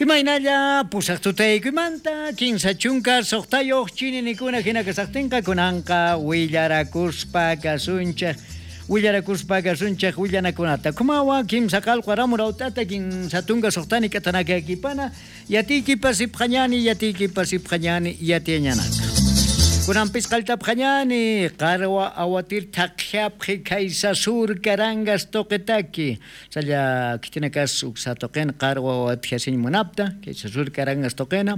Imaynalla pusaqtutaykumanta kinsa chunka soqtayoq chininikuna hinakasaqtinqa kunanqa willarakuspa kasunchaq willanakunata kumawa kimsa qallqa ramurawtata kinsa tunka soqtani katanakakipana yatiykipas ipqañani yatiñanaka kunanpis qaltapqañani qarwa awatir taqllapqi kaysa sur karangas toqetaki salla kitinakas uksa toqen qarwa awatjasiñ munapta kaysa sur karangas toqena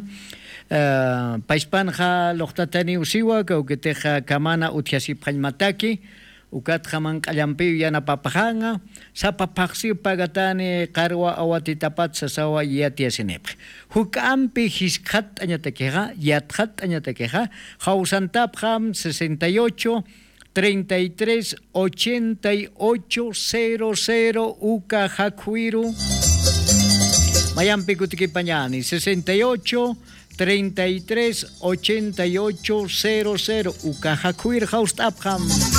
paispanja loqtatani usiwa kawketeja kamana utjasipqañmataki ukatjaman q'allampiyu yanapapajanga sapapaqsiu pagatani qarwa awatitapat sasawa yatiasinepq huk'ampi hisk'at añatakeja yatjat añatakeja jawsantapjam 68 33 88 00 uka hakwiru mayampi kutikipañani 68 33 88 00 uka hakwir jawstapjam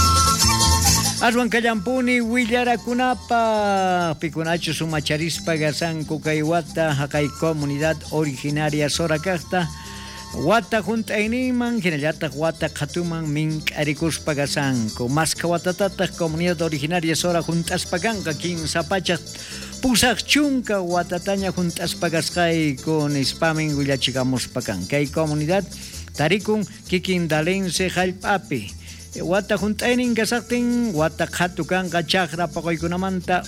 Aswan kallampuni willarakunapa pikunachu sumacharispa gasanku kay wata kay comunidad originaria Sorakaqta wata junt'ayninman hinallataq wata qhatuman mink'arikuspa gasanku masqa watatataq comunidad originaria Sora junt'aspa kanqa kinsa pachaq pusaq chunka watataña junt'aspa kasqayku nispamin willachikamuspa kan kay comunidad tarikun kikindalense hallp'api wata junt'aynin kasaqtin wata qhatukanqa chaqra paqaykunamanta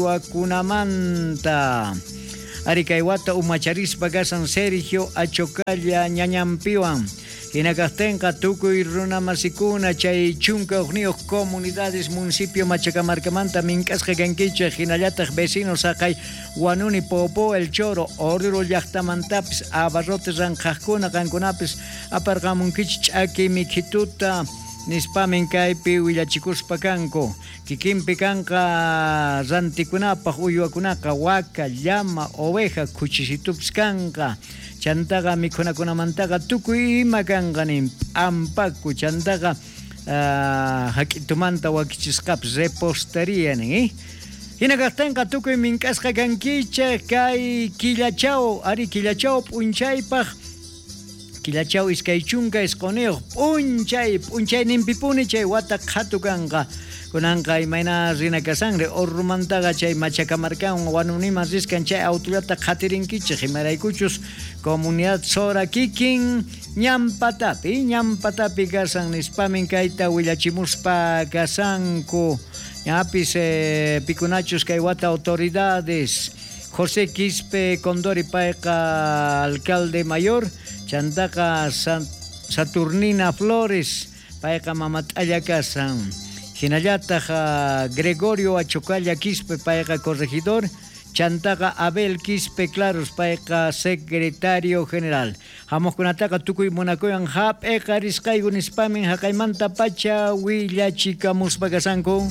uywakunamanta ari kay wata umacharispa kasan Sergio Achocalla ñañampiwan hinakaqtinqa tukuy runa masikuna chay chunka uqniyuq comunidades municipio Machacamarcamanta mink'asqa kankichaq hinallataq vecinos aqay Wanuni Popo El Choro Oruro llaqtamantapis abarrotes ranqaqkuna qankunapis aparqamunkichik ch'aki mikhituta nispamin kaypi willachikuspa kanku kikimpi kanqa rantikunapaq uywakunaqa waka llama oveja kuchisitups kanqa chantaqa mikhunakunamantaqa tukuy ima kanqa nin ampaku chantaqa hak'tumanta wakichisqapas repostería nin hinakaqtinqa tukuy mink'asqa kankicha kay killachaw ari killachaw p'unchaypaq Killachaw iskay chunka isquniyuq p'unchay nimpipuni chay wata qhatu kanqa kunanqa imayna rina kasanri urrumantaqa chay Machacamarcawan Wanuniman riskan chay autollata qhatirinkichik imaraykuchus comunidad Sora kikin ñampatapi kasan nispamin kayta willachimuspa kasanku ñapis pikunachus kay wata autoridades José Quispe Condori payqa alcalde mayor chantaqa Saturnina Flores payqa mamat'alla kasan hinallataq Gregorio Achocalla Quispe payqa corregidor chantaqa Abel Quispe Claros payqa secretario general hamuqkunataqa tukuy munakuyan hap'qa risqayku nispamin haqaymanta pacha willachikamuspa kasanku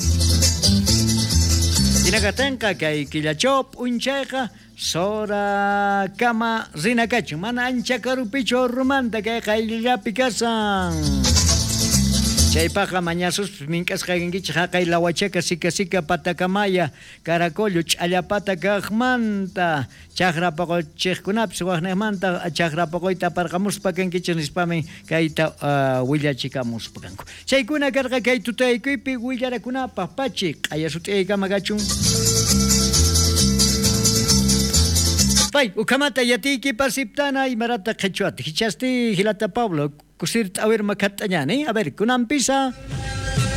hinakaqtinqa kay killachaw p'unchayqa Sora kama rinakachu mana ancha karupichu urrumanta kay qayllapi kasan chaypaqa mañasus mink'asqa kankichik haqay lawachaka sika patakamaya karakollu ch'allapata kaqmanta chaqrapaquchiqkunapis waqniqmanta chaqrapaquita aparqamuspa kankichik nispamin kayta willachikamuspa kanku chaykuna karqa kay tutaykuypi willarakunapaq pachi q'aya sut'aykama kachun Pay, ukamata yatiki pasiptana y marata quechuat. Hichasti hilata Pablo, kusir a ver macatañani. A ver, kunampisa.